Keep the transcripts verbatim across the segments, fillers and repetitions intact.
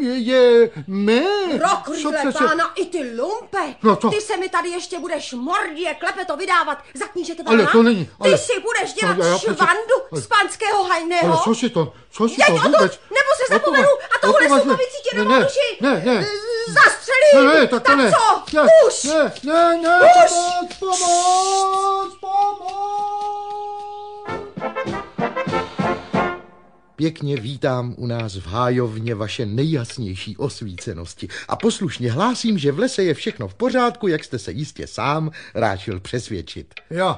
je mé. Rokrýtle pána, i ty lumpe. No to... Ty se mi tady ještě budeš mordě klepeto vydávat za knížete pána. Ale to není. Ale... Ty si budeš dělat no, já, já, švandu ale... z panského hajného. Ale co si to, co si Jeď to vůbec? Nebo se zapomenu a tohle sluchavici tě do duši. Ne, ne. Zastřelím. Ne, ne, tak, tak ne. co? Ne, Už. Ne, ne, ne. Už. Pomoc, pomoc, pomoc. Pěkně vítám u nás v hájovně vaše nejjasnější osvícenosti a poslušně hlásím, že v lese je všechno v pořádku, jak jste se jistě sám ráčil přesvědčit. Jo,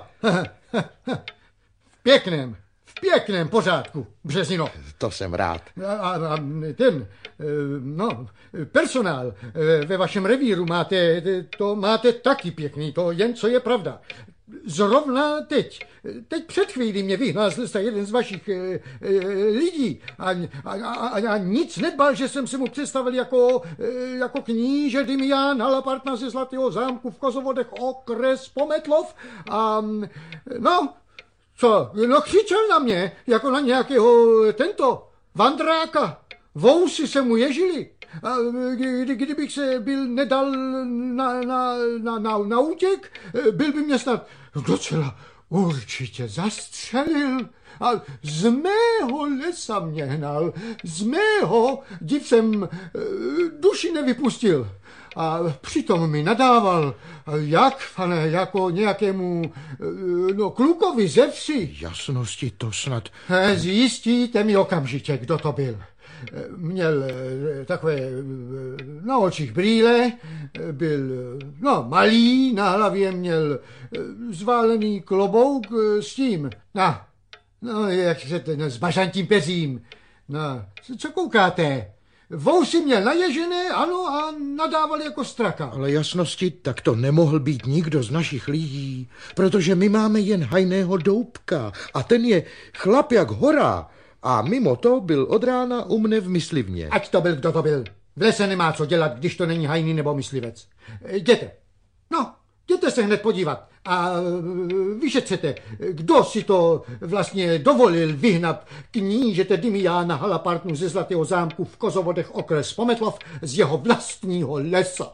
v pěkném, v pěkném pořádku, Březino. To jsem rád. A, a ten, no, personál ve vašem revíru máte, to máte taky pěkný, to jen co je pravda. Zrovna teď, teď před chvílí mě vyhnal z lesa jeden z vašich e, e, lidí a, a, a, a nic nedbal, že jsem se mu představil jako, e, jako kníže Dimián Halapartna ze Zlatého zámku v Kozovodech, okres Pometlov a no, co, no křičel na mě, jako na nějakého tento vandráka, vousy se mu ježili. A kdy, kdybych se byl nedal na, na, na, na, na útěk, byl by mě snad docela určitě zastřelil. A z mého lesa mě hnal, z mého div jsem duši nevypustil. A přitom mi nadával, jak, pane, jako nějakému no, klukovi ze vsi. Jasnosti to snad... Zjistíte mi okamžitě, kdo to byl. Měl takové na očích brýle, byl no, malý, na hlavě měl zválený klobouk s tím, no, no jak se ten, s bažantím peřím. No, co koukáte? Vousy měl naježené, ano, a nadával jako straka. Ale jasnosti, tak to nemohl být nikdo z našich lidí, protože my máme jen hajného Doubka a ten je chlap jak hora. A mimo to byl od rána u mne v myslivně. Ať to byl, kdo to byl. V lese nemá co dělat, když to není hajný nebo myslivec. Jděte. No, jděte se hned podívat. A vyšetřete, kdo si to vlastně dovolil vyhnat knížete Dimiána Halapartnu ze Zlatého zámku v Kozovodech, okres Pometlov, z jeho vlastního lesa.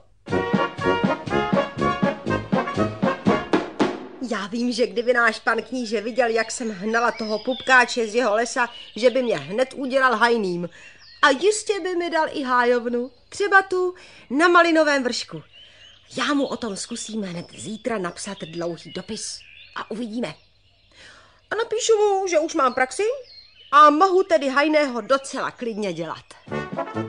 Já vím, že kdyby náš pan kníže viděl, jak jsem hnala toho pupkáče z jeho lesa, že by mě hned udělal hajným. A jistě by mi dal i hájovnu, třeba tu na malinovém vršku. Já mu o tom zkusím hned zítra napsat dlouhý dopis a uvidíme. A napíšu mu, že už mám praxi a mohu tedy hajného docela klidně dělat.